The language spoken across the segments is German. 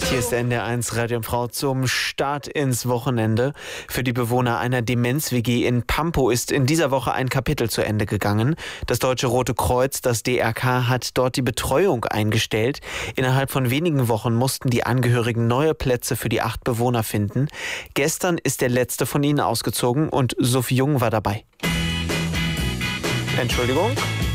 Hier ist NDR1 Radio Frau zum Start ins Wochenende. Für die Bewohner einer Demenz-WG in Pampow ist in dieser Woche ein Kapitel zu Ende gegangen. Das Deutsche Rote Kreuz, das DRK, hat dort die Betreuung eingestellt. Innerhalb von wenigen Wochen mussten die Angehörigen neue Plätze für die 8 Bewohner finden. Gestern ist der letzte von ihnen ausgezogen und Sophie Jung war dabei. Entschuldigung?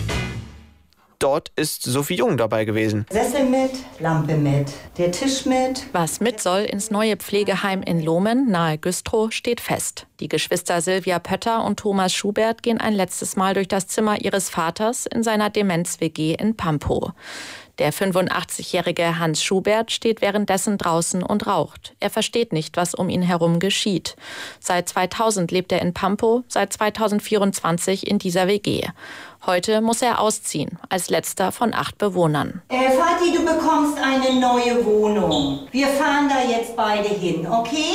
Dort ist Sophie Jung dabei gewesen. Sessel mit, Lampe mit, der Tisch mit. Was mit soll ins neue Pflegeheim in Lohmen nahe Güstrow steht fest. Die Geschwister Silvia Pötter und Thomas Schubert gehen ein letztes Mal durch das Zimmer ihres Vaters in seiner Demenz-WG in Pampow. Der 85-jährige Hans Schubert steht währenddessen draußen und raucht. Er versteht nicht, was um ihn herum geschieht. Seit 2000 lebt er in Pampow, seit 2024 in dieser WG. Heute muss er ausziehen, als letzter von 8 Bewohnern. Vati, du bekommst eine neue Wohnung. Wir fahren da jetzt beide hin, okay?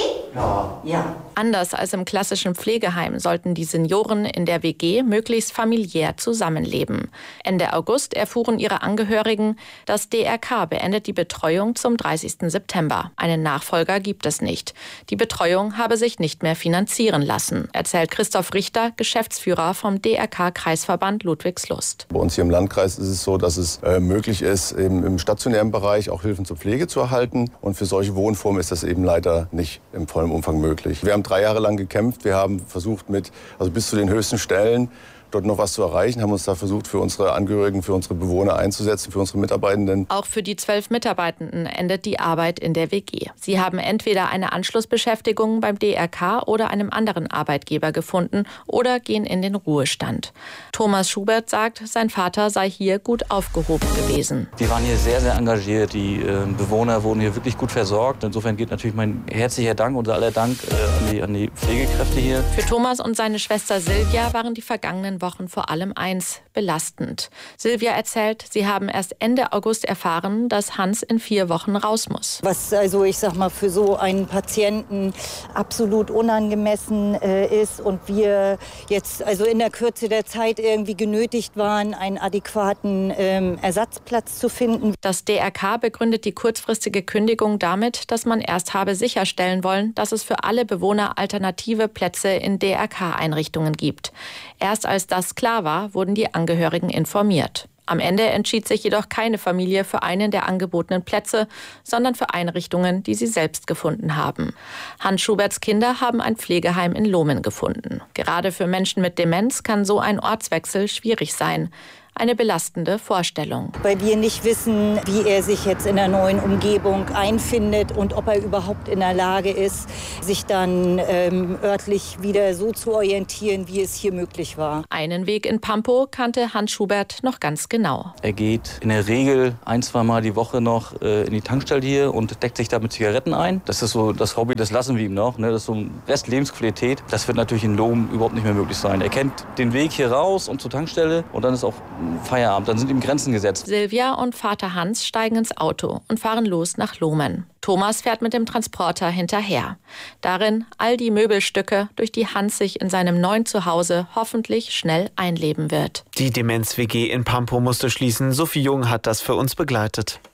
Ja. Anders als im klassischen Pflegeheim sollten die Senioren in der WG möglichst familiär zusammenleben. Ende August erfuhren ihre Angehörigen, das DRK beendet die Betreuung zum 30. September. Einen Nachfolger gibt es nicht. Die Betreuung habe sich nicht mehr finanzieren lassen, erzählt Christoph Richter, Geschäftsführer vom DRK-Kreisverband Ludwigslust. Bei uns hier im Landkreis ist es so, dass es möglich ist, eben im stationären Bereich auch Hilfen zur Pflege zu erhalten. Und für solche Wohnformen ist das eben leider nicht im vollen Umfang möglich. Wir haben 3 Jahre lang gekämpft. Wir haben versucht, bis zu den höchsten Stellen dort noch was zu erreichen, haben uns da versucht, für unsere Angehörigen, für unsere Bewohner einzusetzen, für unsere Mitarbeitenden. Auch für die 12 Mitarbeitenden endet die Arbeit in der WG. Sie haben entweder eine Anschlussbeschäftigung beim DRK oder einem anderen Arbeitgeber gefunden oder gehen in den Ruhestand. Thomas Schubert sagt, sein Vater sei hier gut aufgehoben gewesen. Die waren hier sehr, sehr engagiert. Die Bewohner wurden hier wirklich gut versorgt. Insofern geht natürlich mein herzlicher Dank, unser aller Dank an die Pflegekräfte hier. Für Thomas und seine Schwester Silvia waren die vergangenen Wochen vor allem eins: belastend. Silvia erzählt, sie haben erst Ende August erfahren, dass Hans in 4 Wochen raus muss. Was ich sag mal, für so einen Patienten absolut unangemessen ist und wir jetzt in der Kürze der Zeit irgendwie genötigt waren, einen adäquaten Ersatzplatz zu finden. Das DRK begründet die kurzfristige Kündigung damit, dass man erst habe sicherstellen wollen, dass es für alle Bewohner alternative Plätze in DRK-Einrichtungen gibt. Erst als das klar war, wurden die Angehörigen informiert. Am Ende entschied sich jedoch keine Familie für einen der angebotenen Plätze, sondern für Einrichtungen, die sie selbst gefunden haben. Hans Schuberts Kinder haben ein Pflegeheim in Lohmen gefunden. Gerade für Menschen mit Demenz kann so ein Ortswechsel schwierig sein. Eine belastende Vorstellung. Weil wir nicht wissen, wie er sich jetzt in der neuen Umgebung einfindet und ob er überhaupt in der Lage ist, sich dann örtlich wieder so zu orientieren, wie es hier möglich war. Einen Weg in Pampow kannte Hans Schubert noch ganz genau. Er geht in der Regel 1-2 Mal die Woche noch in die Tankstelle hier und deckt sich da mit Zigaretten ein. Das ist so das Hobby, das lassen wir ihm noch. Das ist so ein Rest Lebensqualität. Das wird natürlich in Lohmen überhaupt nicht mehr möglich sein. Er kennt den Weg hier raus und zur Tankstelle und dann ist auch Feierabend, dann sind ihm Grenzen gesetzt. Silvia und Vater Hans steigen ins Auto und fahren los nach Lohmen. Thomas fährt mit dem Transporter hinterher. Darin all die Möbelstücke, durch die Hans sich in seinem neuen Zuhause hoffentlich schnell einleben wird. Die Demenz-WG in Pampow musste schließen. Sophie Jung hat das für uns begleitet.